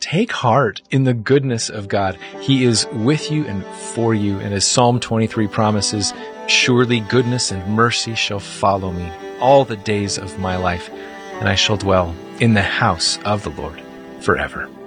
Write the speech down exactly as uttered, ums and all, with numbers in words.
take heart in the goodness of God. He is with you and for you. And as Psalm twenty-three promises, surely goodness and mercy shall follow me all the days of my life, and I shall dwell in the house of the Lord forever.